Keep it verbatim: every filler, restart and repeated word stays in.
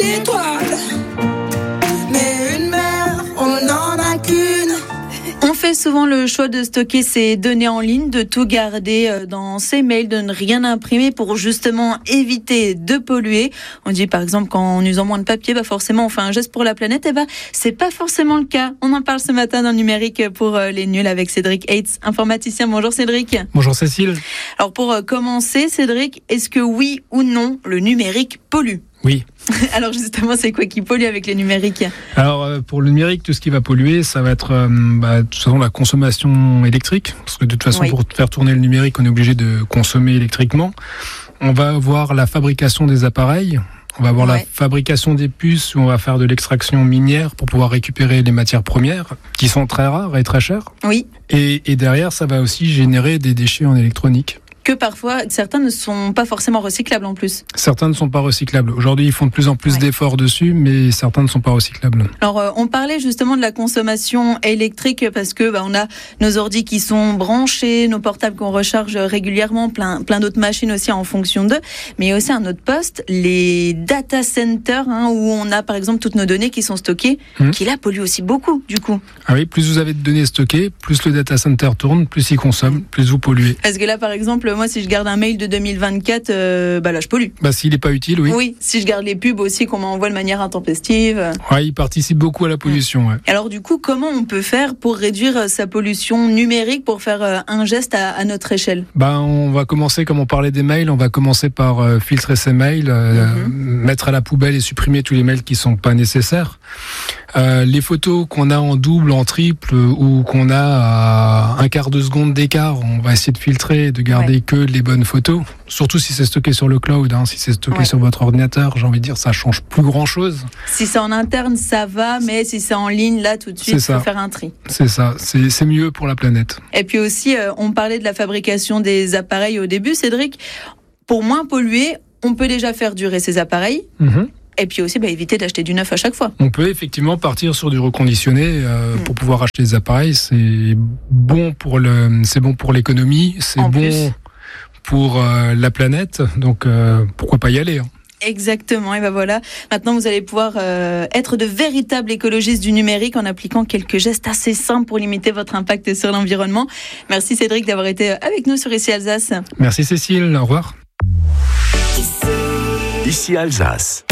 étoiles, mais une mère, on n'en a qu'une. On fait souvent le choix de stocker ses données en ligne, de tout garder dans ses mails, de ne rien imprimer pour justement éviter de polluer. On dit par exemple qu'en usant moins de papier, bah forcément on fait un geste pour la planète. Et bah c'est pas forcément le cas. On en parle ce matin dans le numérique pour les nuls avec Cédric Hates, informaticien. Bonjour Cédric. Bonjour Cécile. Alors pour commencer, Cédric, est-ce que oui ou non le numérique pollue ? Oui. Alors justement, c'est quoi qui pollue avec les numériques ? Alors pour le numérique, tout ce qui va polluer, ça va être euh, bah, de toute façon la consommation électrique, parce que de toute façon, oui. Pour faire tourner le numérique, on est obligé de consommer électriquement. On va avoir la fabrication des appareils, on va avoir ouais. la fabrication des puces, où on va faire de l'extraction minière pour pouvoir récupérer les matières premières, qui sont très rares et très chères. Oui. Et, et derrière, ça va aussi générer des déchets en électronique. Que parfois, certains ne sont pas forcément recyclables en plus. Certains ne sont pas recyclables. Aujourd'hui, ils font de plus en plus ouais. d'efforts dessus, mais certains ne sont pas recyclables. Alors, euh, on parlait justement de la consommation électrique parce que bah, on a nos ordi qui sont branchés, nos portables qu'on recharge régulièrement, plein, plein d'autres machines aussi en fonction d'eux. Mais il y a aussi un autre poste, les data centers, hein, où on a par exemple toutes nos données qui sont stockées, mmh. qui là polluent aussi beaucoup, du coup. Ah oui, plus vous avez de données stockées, plus le data center tourne, plus il consomme, mmh. plus vous polluez. Parce que là, par exemple, moi, si je garde un mail de deux mille vingt-quatre, euh, bah là, je pollue. Bah, s'il n'est pas utile, oui. Oui, si je garde les pubs aussi qu'on m'envoie de manière intempestive. Ouais, il participe beaucoup à la pollution. Ouais. Alors, du coup, comment on peut faire pour réduire sa pollution numérique, pour faire un geste à, à notre échelle ? Bah, on va commencer, comme on parlait des mails, on va commencer par euh, filtrer ses mails, euh, mm-hmm. mettre à la poubelle et supprimer tous les mails qui ne sont pas nécessaires. Euh, les photos qu'on a en double, en triple, ou qu'on a à un quart de seconde d'écart, on va essayer de filtrer, de garder ouais. que les bonnes photos. Surtout si c'est stocké sur le cloud, hein. Si c'est stocké ouais. sur votre ordinateur, j'ai envie de dire, ça change plus grand chose. Si c'est en interne, ça va, mais si c'est en ligne, là, tout de suite, il faut faire un tri. C'est ça, c'est, c'est mieux pour la planète. Et puis aussi, euh, on parlait de la fabrication des appareils au début, Cédric. Pour moins polluer, on peut déjà faire durer ces appareils. Mm-hmm. Et puis aussi, bah, éviter d'acheter du neuf à chaque fois. On peut effectivement partir sur du reconditionné euh, mmh. pour pouvoir acheter des appareils. C'est bon pour le, c'est bon pour l'économie, c'est en bon plus. pour euh, la planète. Donc euh, pourquoi pas y aller, hein. Exactement, et ben voilà. Maintenant, vous allez pouvoir euh, être de véritables écologistes du numérique en appliquant quelques gestes assez simples pour limiter votre impact sur l'environnement. Merci Cédric d'avoir été avec nous sur Ici Alsace. Merci Cécile, au revoir. Ici Alsace.